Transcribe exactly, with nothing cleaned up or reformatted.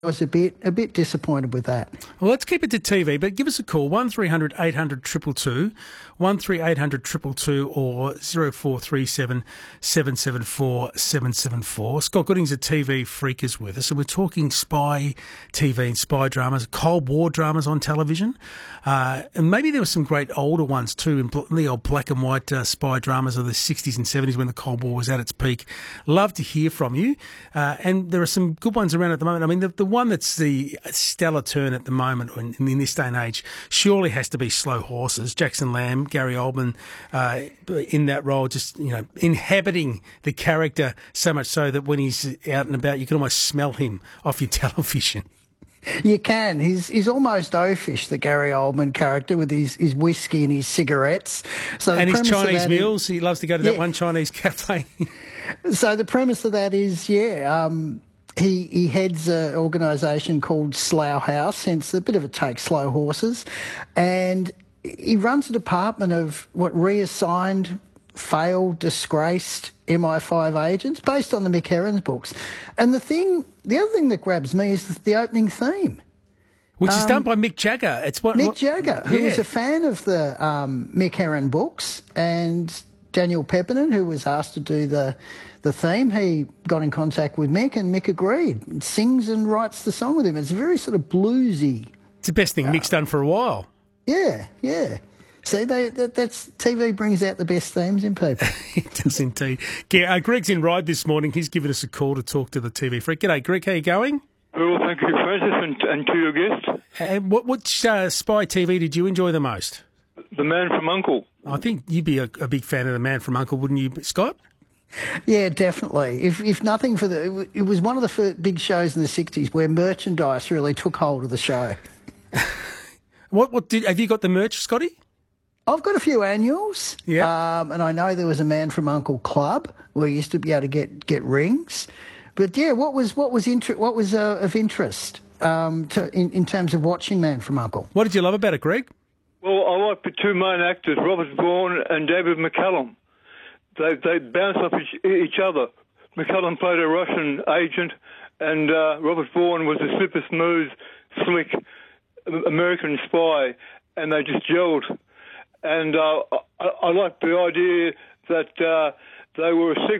was a bit a bit disappointed with that. Well, let's keep it to T V, but give us a call, one three hundred eight hundred two two two, one three eight hundred two two two or zero four three seven seven seven four seven seven four. Scott Gooding's a T V freak is with us, and we're talking spy T V and spy dramas, Cold War dramas on television. Uh, and maybe there were some great older ones too, in bl- the old black and white uh, spy dramas of the sixties and seventies when the Cold War was at its peak. Love to hear from you. Uh, and there are some good ones around at the moment. I mean, the, the one that's the stellar turn at the moment in, in this day and age surely has to be Slow Horses. Jackson Lamb, Gary Oldman uh, in that role, just, you know, inhabiting the character so much so that when he's out and about, you can almost smell him off your television. You can. He's he's almost oafish, the Gary Oldman character, with his, his whiskey and his cigarettes. So and his Chinese meals. Is, he loves to go to yeah. that one Chinese cafe. So the premise of that is, yeah, um, he he heads an organisation called Slough House, hence a bit of a take, Slow Horses, and he runs a department of what reassigned, failed, disgraced M I five agents based on the Mick Herron's books. And the thing, the other thing that grabs me is the opening theme. Which um, is done by Mick Jagger. It's what Mick what, Jagger, who yeah. was a fan of the um, Mick Herron books, and Daniel Peppernon, who was asked to do the the theme, he got in contact with Mick, and Mick agreed. And sings and writes the song with him. It's very sort of bluesy. It's the best thing uh, Mick's done for a while. Yeah, yeah. See, they, that, that's T V brings out the best themes in people. It does indeed. Yeah, uh, Greg's in Ryde this morning. He's given us a call to talk to the T V freak. G'day, Greg. How you going? Well, thank you, Francis, and, and to your guest. Uh, what which uh, spy T V did you enjoy the most? The Man from U N C L E. I think you'd be a, a big fan of The Man from U N C L E, wouldn't you, Scott? Yeah, definitely. If if nothing for the... It was one of the first big shows in the sixties where merchandise really took hold of the show. what what did... Have you got the merch, Scotty? I've got a few annuals. Yeah. Um, and I know there was a Man from U N C L E club where you used to be able to get, get rings. But, yeah, what was what was, inter- what was uh, of interest um, to, in, in terms of watching Man from U N C L E? What did you love about it, Greg? Well, I like the two main actors, Robert Vaughn and David McCallum. They they bounce off each, each other. McCallum played a Russian agent, and uh, Robert Vaughn was a super smooth, slick American spy, and they just gelled. And uh, I, I like the idea that uh, they were a secret